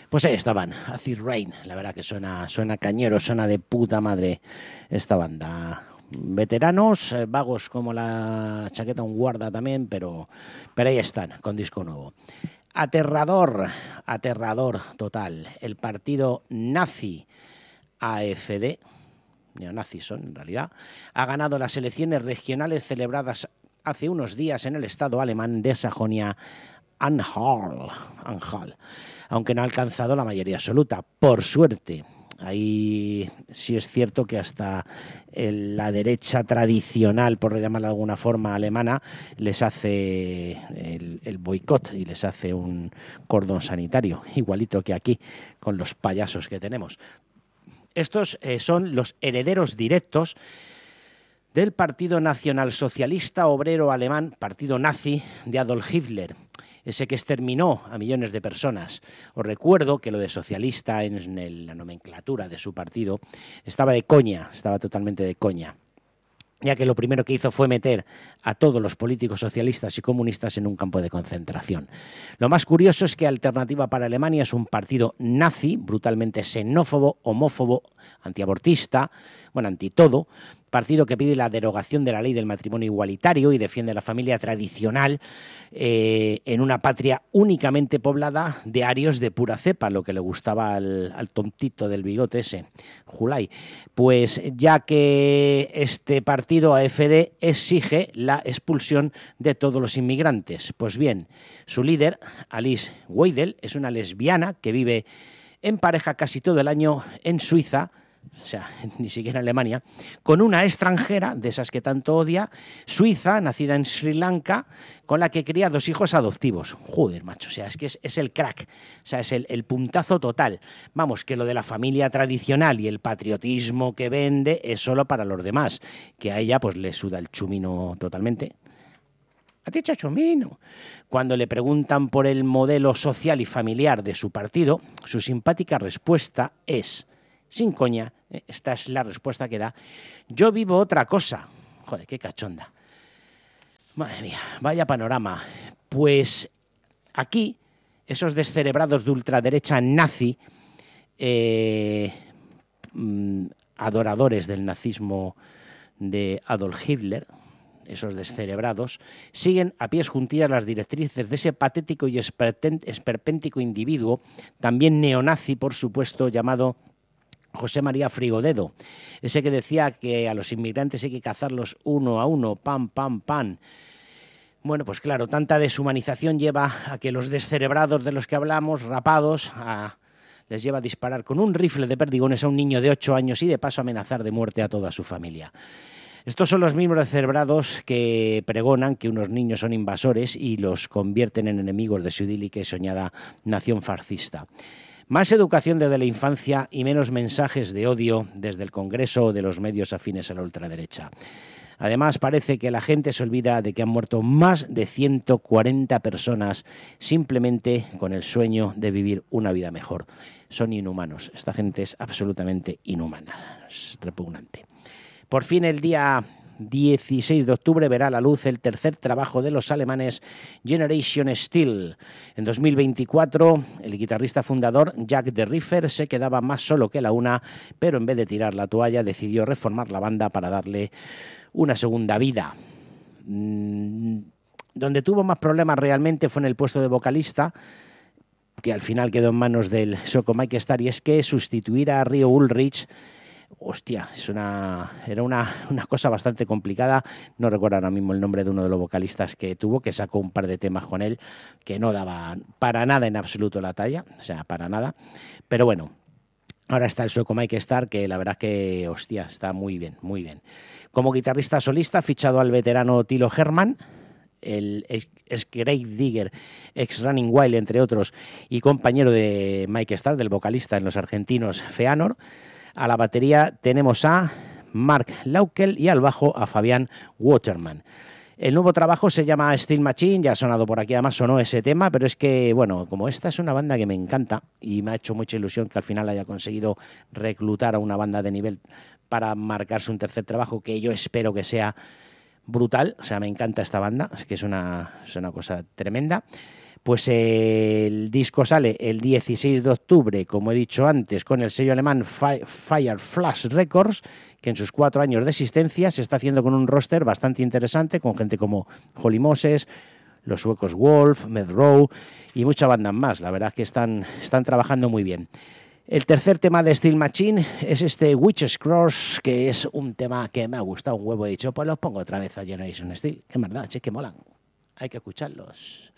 Pues ahí estaban, Acid Rain, la verdad que suena cañero, suena de puta madre esta banda. Veteranos, vagos como la chaqueta un guarda también, pero ahí están, con disco nuevo. Aterrador total, el partido nazi AfD, neonazis son en realidad, ha ganado las elecciones regionales celebradas hace unos días en el estado alemán de Sajonia-Anhalt, aunque no ha alcanzado la mayoría absoluta, por suerte. Ahí sí es cierto que hasta la derecha tradicional, por llamarla de alguna forma, alemana, les hace el boicot y les hace un cordón sanitario, igualito que aquí, con los payasos que tenemos. Estos son los herederos directos del Partido Nacionalsocialista Obrero Alemán, partido nazi de Adolf Hitler, ese que exterminó a millones de personas. Os recuerdo que lo de socialista en la nomenclatura de su partido estaba de coña, estaba totalmente de coña, ya que lo primero que hizo fue meter a todos los políticos socialistas y comunistas en un campo de concentración. Lo más curioso es que Alternativa para Alemania es un partido nazi, brutalmente xenófobo, homófobo, antiabortista, bueno, anti todo, partido que pide la derogación de la ley del matrimonio igualitario y defiende la familia tradicional en una patria únicamente poblada de arios de pura cepa, lo que le gustaba al tontito del bigote ese, Julay. Pues ya que este partido AfD exige la expulsión de todos los inmigrantes. Pues bien, su líder, Alice Weidel, es una lesbiana que vive en pareja casi todo el año en Suiza, o sea, ni siquiera en Alemania, con una extranjera, de esas que tanto odia, suiza, nacida en Sri Lanka, con la que cría 2 hijos adoptivos. Joder, macho, o sea, es que es el crack, o sea, es el puntazo total. Vamos, que lo de la familia tradicional y el patriotismo que vende es solo para los demás, que a ella pues le suda el chumino totalmente. ¿Ha dicho chumino? Cuando le preguntan por el modelo social y familiar de su partido, su simpática respuesta es: sin coña, esta es la respuesta que da: yo vivo otra cosa. Joder, qué cachonda. Madre mía, vaya panorama. Pues aquí, esos descerebrados de ultraderecha nazi, adoradores del nazismo de Adolf Hitler, esos descerebrados, siguen a pies juntillas las directrices de ese patético y esperpéntico individuo, también neonazi, por supuesto, llamado José María Frigodedo, ese que decía que a los inmigrantes hay que cazarlos uno a uno, pam, pam, pam. Bueno, pues claro, tanta deshumanización lleva a que los descerebrados de los que hablamos, rapados, les lleva a disparar con un rifle de perdigones a un niño de 8 años y de paso amenazar de muerte a toda su familia. Estos son los mismos descerebrados que pregonan que unos niños son invasores y los convierten en enemigos de su idílica y soñada nación fascista. Más educación desde la infancia y menos mensajes de odio desde el Congreso o de los medios afines a la ultraderecha. Además, parece que la gente se olvida de que han muerto más de 140 personas simplemente con el sueño de vivir una vida mejor. Son inhumanos. Esta gente es absolutamente inhumana. Es repugnante. Por fin, el día 16 de octubre verá la luz el tercer trabajo de los alemanes Generation Steel. En 2024, el guitarrista fundador Jack de Riffer se quedaba más solo que la una, pero en vez de tirar la toalla decidió reformar la banda para darle una segunda vida. Donde tuvo más problemas realmente fue en el puesto de vocalista, que al final quedó en manos del sueco Mike Starr, y es que sustituir a Rio Ulrich, hostia, era una cosa bastante complicada. No recuerdo ahora mismo el nombre de uno de los vocalistas que tuvo, que sacó un par de temas con él que no daban para nada en absoluto la talla, o sea, para nada. Pero bueno, ahora está el sueco Mike Starr, que la verdad que, hostia, está muy bien, muy bien. Como guitarrista solista ha fichado al veterano Tilo Hermann, el ex Grave Digger, ex Running Wild, entre otros, y compañero de Mike Starr, del vocalista en los argentinos Feanor. A la batería tenemos a Mark Laukel y al bajo a Fabián Waterman. El nuevo trabajo se llama Steel Machine, ya ha sonado por aquí, además sonó ese tema, pero es que, bueno, como esta es una banda que me encanta y me ha hecho mucha ilusión que al final haya conseguido reclutar a una banda de nivel para marcarse un tercer trabajo, que yo espero que sea brutal. O sea, me encanta esta banda, es que es una cosa tremenda. Pues el disco sale el 16 de octubre, como he dicho antes, con el sello alemán Fireflash Records, que en sus 4 años de existencia se está haciendo con un roster bastante interesante, con gente como Holly Moses, los suecos Wolf, Medrow y muchas bandas más. La verdad es que están trabajando muy bien. El tercer tema de Steel Machine es este Witch's Cross, que es un tema que me ha gustado un huevo. He dicho, pues los pongo otra vez a Generation Steel. Qué verdad, che, que molan. Hay que escucharlos.